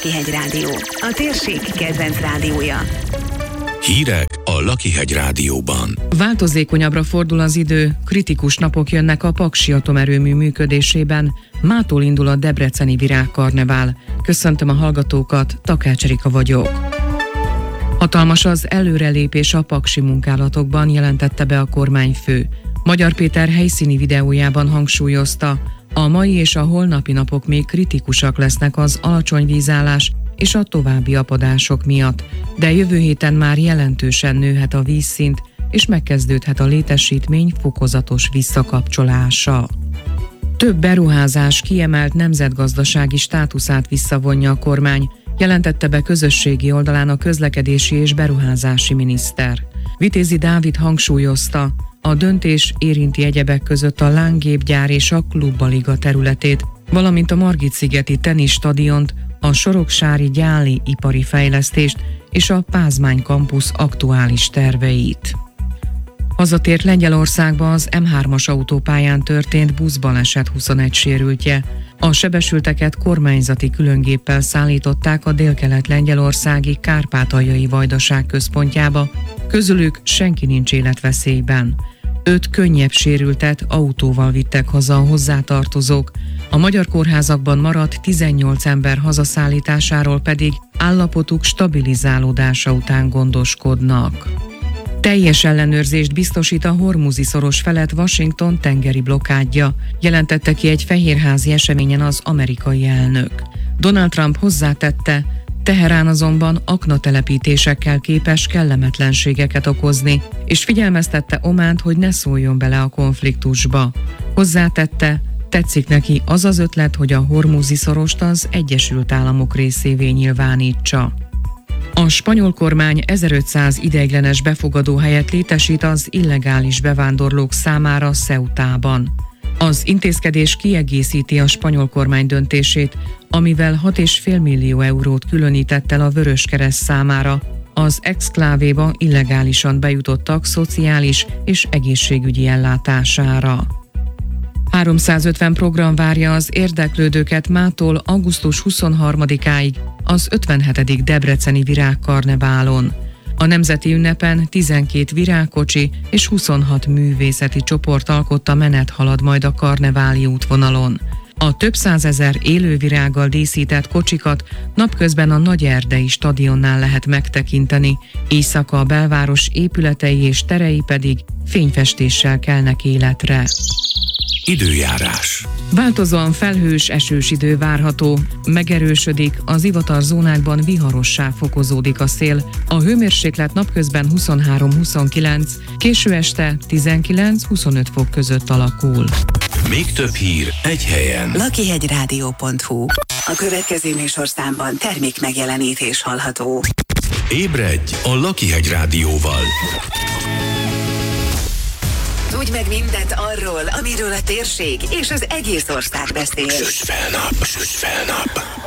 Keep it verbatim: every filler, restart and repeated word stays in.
Lakihegy Rádió, a térség kedvenc rádiója. Hírek a Lakihegy Rádióban. Változékonyabbra fordul az idő, kritikus napok jönnek a Paksi atomerőmű működésében. Mától indul a debreceni virágkarnevál. Köszöntöm a hallgatókat, Takács Erika vagyok. Hatalmas az előrelépés a paksi munkálatokban, jelentette be a kormányfő. Magyar Péter helyszíni videójában hangsúlyozta, a mai és a holnapi napok még kritikusak lesznek az alacsony vízállás és a további apadások miatt, de jövő héten már jelentősen nőhet a vízszint, és megkezdődhet a létesítmény fokozatos visszakapcsolása. Több beruházás kiemelt nemzetgazdasági státuszát visszavonja a kormány, jelentette be közösségi oldalán a közlekedési és beruházási miniszter. Vitézi Dávid hangsúlyozta, a döntés érinti egyebek között a lángépgyár és a Klubbaliga területét, valamint a Margit-szigeti teniszstadiont, a soroksári gyáli ipari fejlesztést és a Pázmány kampusz aktuális terveit. Hazatért Lengyelországba az em hármas autópályán történt buszbaleset huszonegy sérültje. A sebesülteket kormányzati különgéppel szállították a délkelet-lengyelországi Kárpátaljai Vajdaság központjába, közülük senki nincs életveszélyben. Öt könnyebb sérültet autóval vittek haza a hozzátartozók, a magyar kórházakban maradt tizennyolc ember hazaszállításáról pedig állapotuk stabilizálódása után gondoskodnak. Teljes ellenőrzést biztosít a Hormuzi-szoros felett Washington tengeri blokkádja, jelentette ki egy fehérházi eseményen az amerikai elnök. Donald Trump hozzátette, Teherán azonban aknatelepítésekkel képes kellemetlenségeket okozni, és figyelmeztette Ománt, hogy ne szóljon bele a konfliktusba. Hozzátette, tetszik neki az az ötlet, hogy a Hormuzi-szorost az Egyesült Államok részévé nyilvánítsa. A spanyol kormány ezerötszáz ideiglenes befogadó helyet létesít az illegális bevándorlók számára Ceutában. Az intézkedés kiegészíti a spanyol kormány döntését, amivel hat egész öt millió eurót különített el a Vöröskereszt számára az exklávéba illegálisan bejutottak szociális és egészségügyi ellátására. háromszázötven program várja az érdeklődőket mától augusztus huszonharmadikáig az ötvenhetedik debreceni virágkarneválon. A nemzeti ünnepen tizenkét virágkocsi és huszonhat művészeti csoport alkotta menet halad majd a karneváli útvonalon. A több százezer élővirággal díszített kocsikat napközben a Nagyerdei stadionnál lehet megtekinteni, éjszaka a belváros épületei és terei pedig fényfestéssel kelnek életre. Időjárás. Változóan felhős, esős idő várható, megerősödik, az ivatarzónákban viharossá fokozódik a szél, a hőmérséklet napközben huszonhárom-huszonkilenc, késő este tizenkilenc-huszonöt fok között alakul. Még több hír egy helyen. Lakihegyrádió pont hu. A következő műsorszámban termék megjelenítés hallható. Ébredj a Lakihegy Rádióval. Tudj meg mindent arról, amiről a térség és az egész ország beszél. Süss fel nap, süss fel nap.